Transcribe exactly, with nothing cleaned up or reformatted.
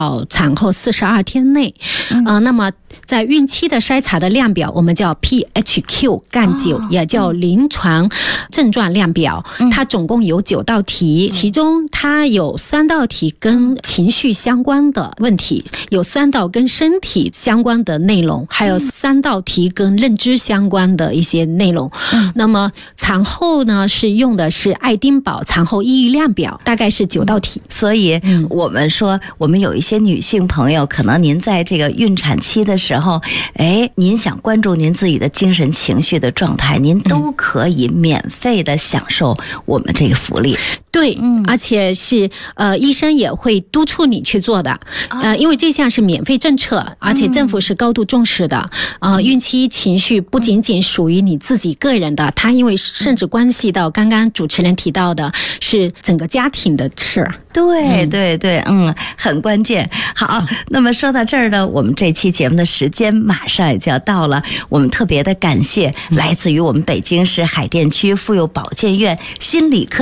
产后四十二天内，嗯、呃，那么在孕期的筛查的量表，我们叫 P H Q 杠九、哦，也叫临床症状量表。嗯、它总共有九道题，嗯、其中它有三道题跟情绪相关的问题，有三道跟身体相关的内容，还有三道题跟认知相关的一些内容。嗯、那么产后呢是用的是爱丁堡产后抑郁量表，大概是九道题。 所以我们说，我们有一些女性朋友，可能您在这个孕产期的时候，哎，您想关注您自己的精神情绪的状态，您都可以免费的享受我们这个福利。 对，嗯，而且是呃，医生也会督促你去做的，呃，因为这项是免费政策，而且政府是高度重视的。呃，孕期情绪不仅仅属于你自己个人的，它因为甚至关系到刚刚主持人提到的是整个家庭的事。 对对对，嗯，很关键。好，那么说到这儿呢，我们这期节目的时间马上也就要到了。我们特别的感谢来自于我们北京市海淀区妇幼保健院心理科